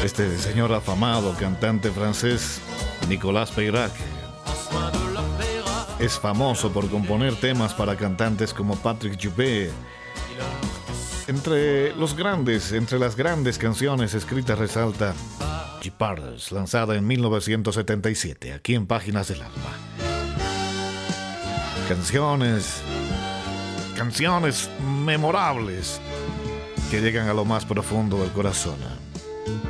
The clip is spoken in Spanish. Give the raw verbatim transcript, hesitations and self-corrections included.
Este señor afamado cantante francés, Nicolas Peirac, es famoso por componer temas para cantantes como Patrick Joubert. Entre los grandes, entre las grandes canciones escritas resalta Jeeparders, lanzada en mil novecientos setenta y siete, aquí en Páginas del Alma. Canciones, canciones memorables que llegan a lo más profundo del corazón.